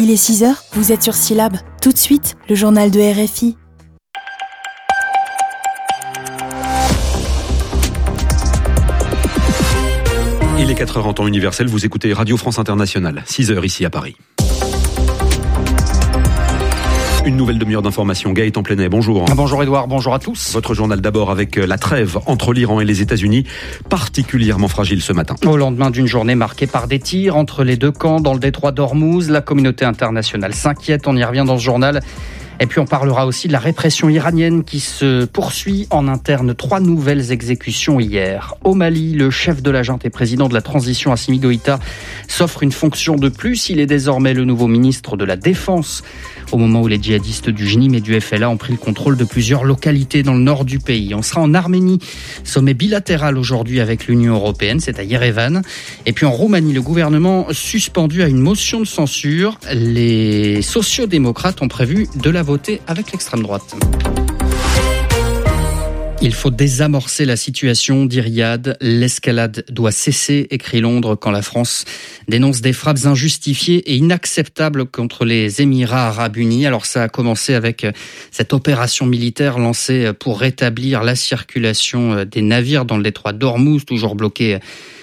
Il est 6h, vous êtes sur Syllab. Tout de suite, le journal de RFI. Il est 4h en temps universel, vous écoutez Radio France Internationale, 6h ici à Paris. Une nouvelle demi-heure d'information. Gaëtan Plenet, bonjour. Bonjour Edouard, bonjour à tous. Votre journal d'abord avec la trêve entre l'Iran et les États-Unis, particulièrement fragile ce matin. Au lendemain d'une journée marquée par des tirs entre les deux camps dans le détroit d'Ormuz, la communauté internationale s'inquiète, on y revient dans ce journal. Et puis on parlera aussi de la répression iranienne qui se poursuit en interne. 3 nouvelles exécutions hier. Au Mali, le chef de la junte et président de la transition Assimi Goïta s'offre une fonction de plus. Il est désormais le nouveau ministre de la Défense. Au moment où les djihadistes du JNIM et du FLA ont pris le contrôle de plusieurs localités dans le nord du pays. On sera en Arménie, sommet bilatéral aujourd'hui avec l'Union européenne, c'est à Yerevan. Et puis en Roumanie, le gouvernement suspendu à une motion de censure. Les sociodémocrates ont prévu de la voter avec l'extrême droite. Il faut désamorcer la situation, dit Riyad. L'escalade doit cesser, écrit Londres, quand la France dénonce des frappes injustifiées et inacceptables contre les Émirats arabes unis. Alors ça a commencé avec cette opération militaire lancée pour rétablir la circulation des navires dans le détroit d'Ormuz, toujours bloqué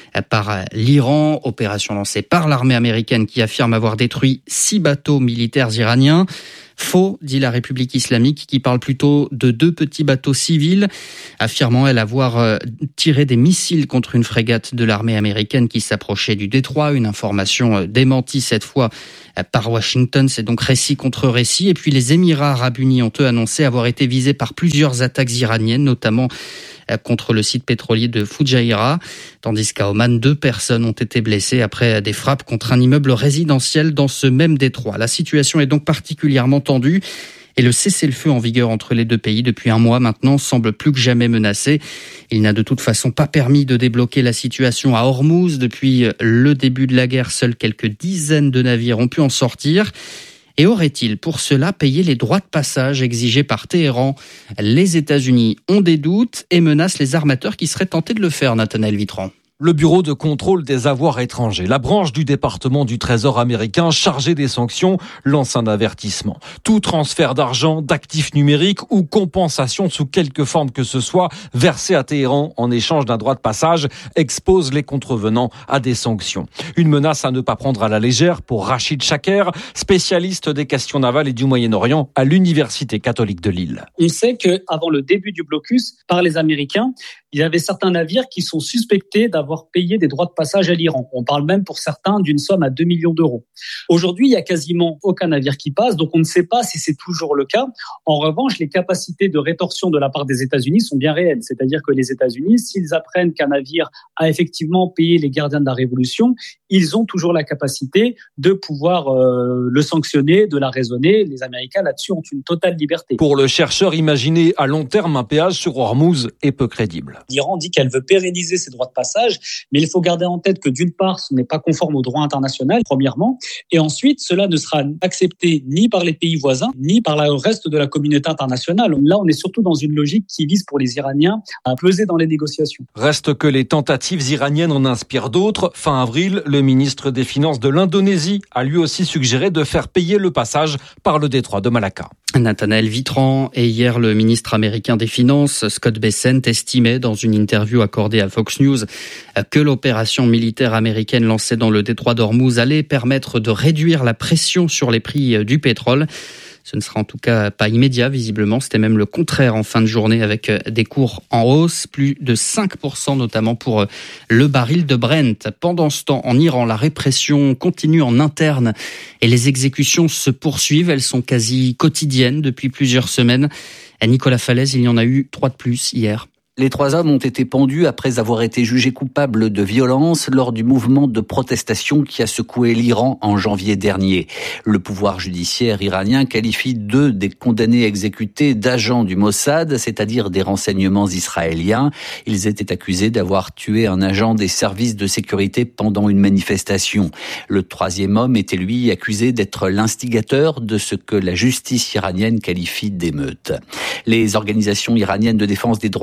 par l'Iran. Opération lancée par l'armée américaine qui affirme avoir détruit 6 bateaux militaires iraniens. Faux, dit la République islamique, qui parle plutôt de 2 petits bateaux civils, affirmant elle avoir tiré des missiles contre une frégate de l'armée américaine qui s'approchait du détroit. Une information démentie cette fois par Washington, c'est donc récit contre récit. Et puis les Émirats arabes unis ont eux annoncé avoir été visés par plusieurs attaques iraniennes, notamment contre le site pétrolier de Fujairah, tandis qu'à Oman, 2 personnes ont été blessées après des frappes contre un immeuble résidentiel dans ce même détroit. La situation est donc particulièrement tendue et le cessez-le-feu en vigueur entre les 2 pays depuis 1 mois maintenant semble plus que jamais menacé. Il n'a de toute façon pas permis de débloquer la situation à Ormuz. Depuis le début de la guerre, seuls quelques dizaines de navires ont pu en sortir. Et aurait-il pour cela payé les droits de passage exigés par Téhéran ? Les États-Unis ont des doutes et menacent les armateurs qui seraient tentés de le faire, Nathanaël Vitran. Le Bureau de contrôle des avoirs étrangers, la branche du département du Trésor américain chargée des sanctions, lance un avertissement. Tout transfert d'argent, d'actifs numériques ou compensation sous quelque forme que ce soit versé à Téhéran en échange d'un droit de passage expose les contrevenants à des sanctions. Une menace à ne pas prendre à la légère pour Rachid Shaker, spécialiste des questions navales et du Moyen-Orient à l'Université catholique de Lille. On sait qu'avant le début du blocus par les Américains, il y avait certains navires qui sont suspectés d'avoir payé des droits de passage à l'Iran. On parle même pour certains d'une somme à 2 millions d'euros. Aujourd'hui, il y a quasiment aucun navire qui passe, donc on ne sait pas si c'est toujours le cas. En revanche, les capacités de rétorsion de la part des États-Unis sont bien réelles. C'est-à-dire que les États-Unis, s'ils apprennent qu'un navire a effectivement payé les gardiens de la Révolution, ils ont toujours la capacité de pouvoir le sanctionner, de l'arraisonner. Les Américains, là-dessus, ont une totale liberté. Pour le chercheur, imaginer à long terme un péage sur Ormuz est peu crédible. L'Iran dit qu'elle veut pérenniser ses droits de passage, mais il faut garder en tête que d'une part, ce n'est pas conforme au droit international, premièrement, et ensuite, cela ne sera accepté ni par les pays voisins, ni par le reste de la communauté internationale. Là, on est surtout dans une logique qui vise pour les Iraniens à peser dans les négociations. Reste que les tentatives iraniennes en inspirent d'autres. Fin avril, le ministre des Finances de l'Indonésie a lui aussi suggéré de faire payer le passage par le détroit de Malacca. Nathanaël Vitran. Et hier, le ministre américain des Finances, Scott Bessent, estimait dans une interview accordée à Fox News que l'opération militaire américaine lancée dans le détroit d'Ormuz allait permettre de réduire la pression sur les prix du pétrole. Ce ne sera en tout cas pas immédiat, visiblement. C'était même le contraire en fin de journée avec des cours en hausse, plus de 5% notamment pour le baril de Brent. Pendant ce temps, en Iran, la répression continue en interne et les exécutions se poursuivent. Elles sont quasi quotidiennes depuis plusieurs semaines. À Nicolas Falaise, il y en a eu 3 de plus hier. Les 3 hommes ont été pendus après avoir été jugés coupables de violence lors du mouvement de protestation qui a secoué l'Iran en janvier dernier. Le pouvoir judiciaire iranien qualifie 2 des condamnés exécutés d'agents du Mossad, c'est-à-dire des renseignements israéliens. Ils étaient accusés d'avoir tué un agent des services de sécurité pendant une manifestation. Le 3e homme était lui accusé d'être l'instigateur de ce que la justice iranienne qualifie d'émeute. Les organisations iraniennes de défense des droits humains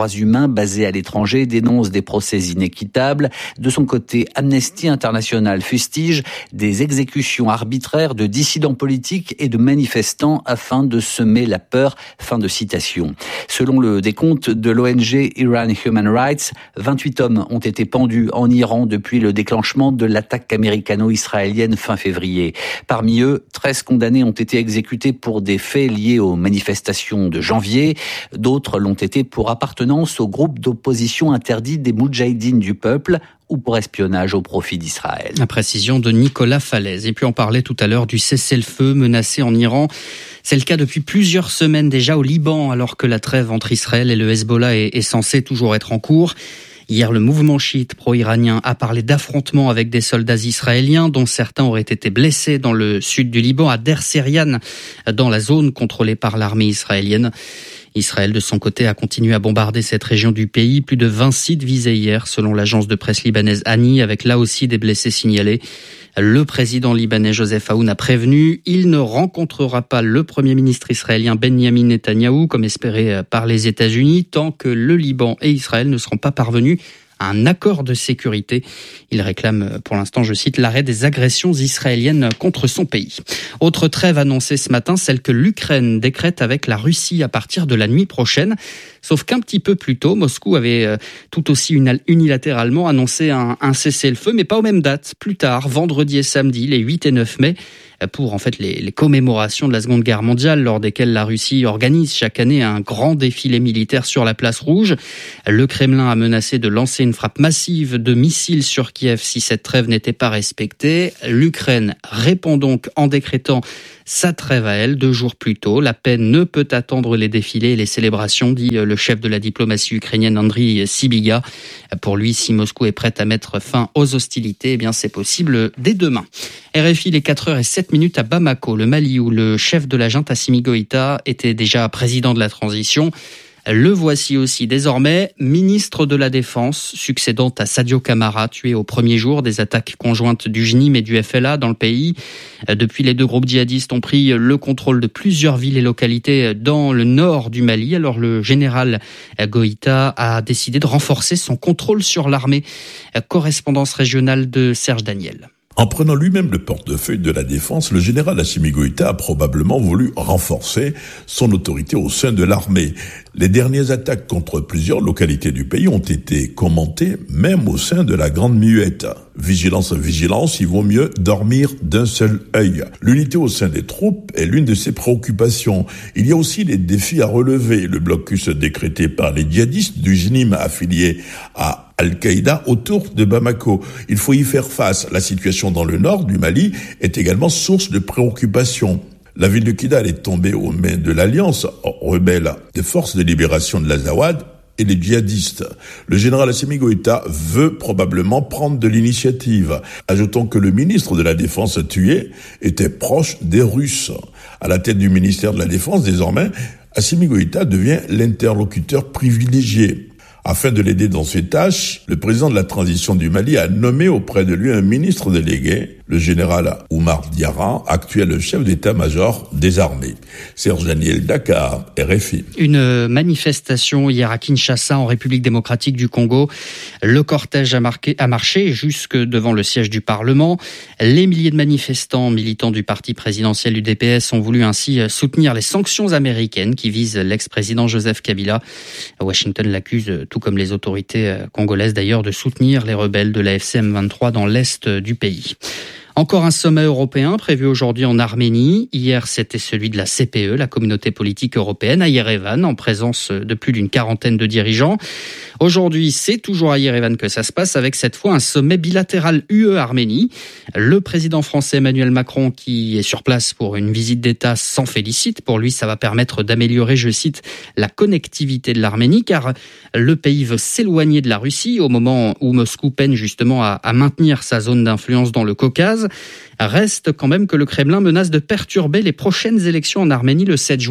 Iraniens basés à l'étranger dénoncent des procès inéquitables. De son côté, Amnesty International fustige des exécutions arbitraires de dissidents politiques et de manifestants afin de semer la peur. Fin de citation. Selon le décompte de l'ONG Iran Human Rights, 28 hommes ont été pendus en Iran depuis le déclenchement de l'attaque américano-israélienne fin février. Parmi eux, 13 condamnés ont été exécutés pour des faits liés aux manifestations de janvier. D'autres l'ont été pour appartenance au groupe d'opposition interdit des Moudjahidines du peuple ou pour espionnage au profit d'Israël. La précision de Nicolas Falaise. Et puis on parlait tout à l'heure du cessez-le-feu menacé en Iran. C'est le cas depuis plusieurs semaines déjà au Liban, alors que la trêve entre Israël et le Hezbollah est censée toujours être en cours. Hier, le mouvement chiite pro-iranien a parlé d'affrontements avec des soldats israéliens, dont certains auraient été blessés dans le sud du Liban, à Der Serian, dans la zone contrôlée par l'armée israélienne. Israël, de son côté, a continué à bombarder cette région du pays. Plus de 20 sites visés hier, selon l'agence de presse libanaise Ani, avec là aussi des blessés signalés. Le président libanais Joseph Aoun a prévenu, il ne rencontrera pas le premier ministre israélien Benyamin Netanyahou, comme espéré par les États-Unis, tant que le Liban et Israël ne seront pas parvenus à un accord de sécurité. Il réclame pour l'instant, je cite, l'arrêt des agressions israéliennes contre son pays. Autre trêve annoncée ce matin, celle que l'Ukraine décrète avec la Russie à partir de la nuit prochaine. Sauf qu'un petit peu plus tôt, Moscou avait tout aussi unilatéralement annoncé un cessez-le-feu, mais pas aux mêmes dates. Plus tard, vendredi et samedi, les 8 et 9 mai, pour en fait les commémorations de la Seconde Guerre mondiale, lors desquelles la Russie organise chaque année un grand défilé militaire sur la place rouge. Le Kremlin a menacé de lancer une frappe massive de missiles sur Kiev si cette trêve n'était pas respectée. L'Ukraine répond donc en décrétant sa trêve à elle 2 jours plus tôt. La paix ne peut attendre les défilés et les célébrations, dit le chef de la diplomatie ukrainienne Andriy Sybiga. Pour lui, si Moscou est prête à mettre fin aux hostilités, eh bien c'est possible dès demain. RFI, les 4h07 à Bamako, le Mali, où le chef de la junte Assimi Goïta était déjà président de la transition. Le voici aussi désormais ministre de la Défense, succédant à Sadio Camara, tué au premier jour des attaques conjointes du JNIM et du FLA dans le pays. Depuis, les 2 groupes djihadistes ont pris le contrôle de plusieurs villes et localités dans le nord du Mali. Alors le général Goïta a décidé de renforcer son contrôle sur l'armée. Correspondance régionale de Serge Daniel. En prenant lui-même le portefeuille de la défense, le général Assimi Goïta a probablement voulu renforcer son autorité au sein de l'armée. Les dernières attaques contre plusieurs localités du pays ont été commentées, même au sein de la Grande Muette. Vigilance, vigilance, il vaut mieux dormir d'un seul œil. L'unité au sein des troupes est l'une de ses préoccupations. Il y a aussi des défis à relever. Le blocus décrété par les djihadistes du JNIM affilié à Al-Qaïda autour de Bamako. Il faut y faire face. La situation dans le nord du Mali est également source de préoccupation. La ville de Kidal est tombée aux mains de l'Alliance rebelle des forces de libération de l'Azawad et les djihadistes. Le général Assimi Goïta veut probablement prendre de l'initiative. Ajoutons que le ministre de la Défense tué était proche des Russes. À la tête du ministère de la Défense, désormais, Assimi Goïta devient l'interlocuteur privilégié. Afin de l'aider dans ses tâches, le président de la transition du Mali a nommé auprès de lui un ministre délégué, le général Oumar Diarra, actuel chef d'état-major des armées. Serge Daniel, Dakar, RFI. Une manifestation hier à Kinshasa, en République démocratique du Congo. Le cortège a marché jusque devant le siège du Parlement. Les milliers de manifestants, militants du parti présidentiel UDPS, ont voulu ainsi soutenir les sanctions américaines qui visent l'ex-président Joseph Kabila. Washington l'accuse, tout comme les autorités congolaises d'ailleurs, de soutenir les rebelles de la FCM 23 dans l'est du pays. Encore un sommet européen prévu aujourd'hui en Arménie. Hier, c'était celui de la CPE, la communauté politique européenne, à Yerevan, en présence de plus d'une quarantaine de dirigeants. Aujourd'hui, c'est toujours à Yerevan que ça se passe, avec cette fois un sommet bilatéral UE-Arménie. Le président français Emmanuel Macron, qui est sur place pour une visite d'État, s'en félicite. Pour lui, ça va permettre d'améliorer, je cite, la connectivité de l'Arménie, car le pays veut s'éloigner de la Russie au moment où Moscou peine justement à maintenir sa zone d'influence dans le Caucase. Reste quand même que le Kremlin menace de perturber les prochaines élections en Arménie le 7 juin.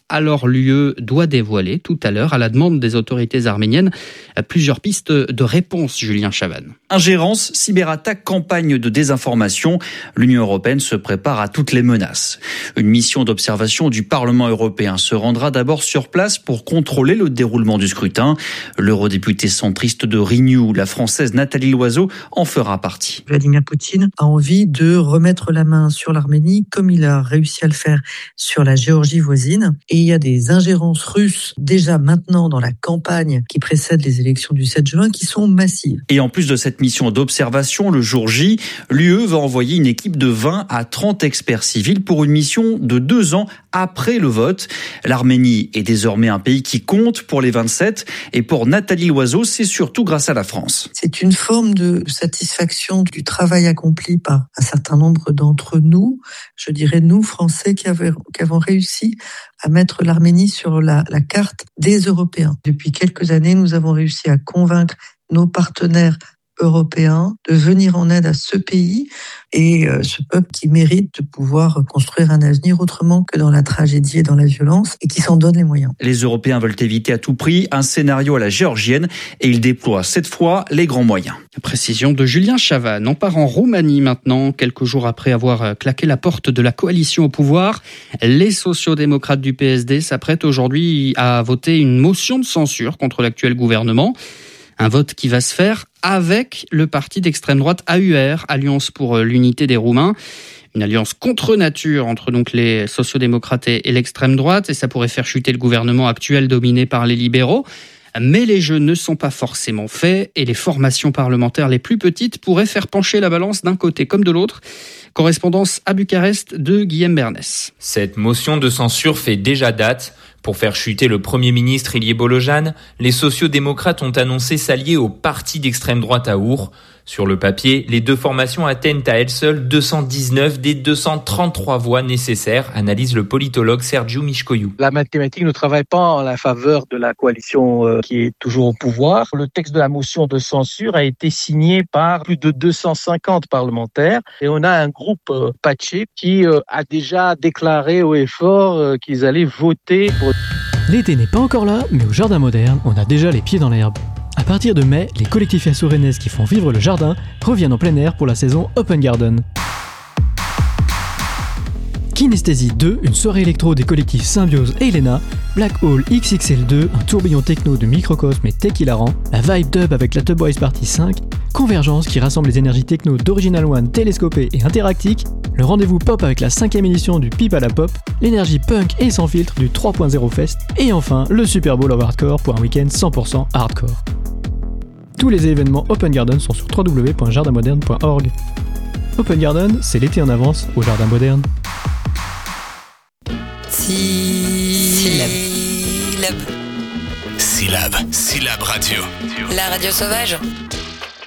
Alors l'UE doit dévoiler tout à l'heure, à la demande des autorités arméniennes, plusieurs pistes de réponse, Julien Chavannes. Ingérence, cyberattaque, campagne de désinformation. L'Union européenne se prépare à toutes les menaces. Une mission d'observation du Parlement européen se rendra d'abord sur place pour contrôler le déroulement du scrutin. L'eurodéputée centriste de Renew, la française Nathalie Loiseau, en fera partie. Vladimir Poutine a envie de remettre la main sur l'Arménie comme il a réussi à le faire sur la Géorgie voisine. Et il y a des ingérences russes déjà maintenant dans la campagne qui précède les élections du 7 juin qui sont massives. Et en plus de cette mission d'observation, le jour J, l'UE va envoyer une équipe de 20 à 30 experts civils pour une mission de 2 ans après le vote. L'Arménie est désormais un pays qui compte pour les 27 et pour Nathalie Loiseau, c'est surtout grâce à la France. C'est une forme de satisfaction du travail accompli par un certain nombre d'entre nous, je dirais nous Français qui avons réussi à mettre l'Arménie sur la carte des Européens. Depuis quelques années, nous avons réussi à convaincre nos partenaires européens de venir en aide à ce pays et ce peuple qui mérite de pouvoir construire un avenir autrement que dans la tragédie et dans la violence et qui s'en donne les moyens. Les Européens veulent éviter à tout prix un scénario à la géorgienne et ils déploient cette fois les grands moyens. Précision de Julien Chavannes. On part en Roumanie maintenant. Quelques jours après avoir claqué la porte de la coalition au pouvoir, les sociodémocrates du PSD s'apprêtent aujourd'hui à voter une motion de censure contre l'actuel gouvernement. Un vote qui va se faire avec le parti d'extrême droite AUR, Alliance pour l'unité des Roumains. Une alliance contre nature entre donc les sociodémocrates et l'extrême droite. Et ça pourrait faire chuter le gouvernement actuel dominé par les libéraux. Mais les jeux ne sont pas forcément faits et les formations parlementaires les plus petites pourraient faire pencher la balance d'un côté comme de l'autre. Correspondance à Bucarest de Guillaume Bernès. Cette motion de censure fait déjà date. Pour faire chuter le Premier ministre Ilie Bolojan, les sociodémocrates ont annoncé s'allier au parti d'extrême droite AUR. Sur le papier, les deux formations atteignent à elles seules 219 des 233 voix nécessaires, analyse le politologue Sergiu Mișcoiu. La mathématique ne travaille pas en la faveur de la coalition qui est toujours au pouvoir. Le texte de la motion de censure a été signé par plus de 250 parlementaires et on a un groupe patché qui a déjà déclaré haut et fort qu'ils allaient voter pour... L'été n'est pas encore là, mais au Jardin Moderne, on a déjà les pieds dans l'herbe. À partir de mai, les collectifs assourénaises qui font vivre le jardin reviennent en plein air pour la saison Open Garden. Kinesthésie 2, une soirée électro des collectifs Symbiose et Elena, Black Hole XXL2, un tourbillon techno de Microcosme et Tech Hilarant, la Vibe Dub avec la Tubwise Party 5, Convergence qui rassemble les énergies techno d'Original One, Télescopé et Interactique, le rendez-vous pop avec la 5e édition du Pipe à la Pop, l'énergie punk et sans filtre du 3.0 Fest, et enfin le Super Bowl of Hardcore pour un week-end 100% hardcore. Tous les événements Open Garden sont sur www.jardinmoderne.org. Open Garden, c'est l'été en avance au Jardin Moderne. Syllab Radio. La radio sauvage.